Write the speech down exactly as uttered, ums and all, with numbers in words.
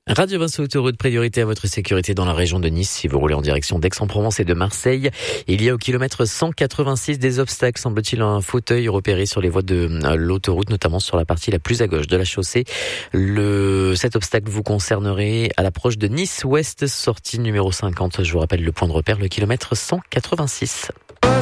Radio Vinci Autoroute, priorité à votre sécurité dans la région de Nice. Si vous roulez en direction d'Aix-en-Provence et de Marseille, il y a au kilomètre cent quatre-vingt-six des obstacles, semble-t-il, un fauteuil repéré sur les voies de l'autoroute, notamment sur la partie la plus à gauche de la chaussée. Le, cet obstacle vous concernerait à l'approche de Nice-Ouest, sortie numéro cinquante. Je vous rappelle le point de repère, le kilomètre cent quatre-vingt-six.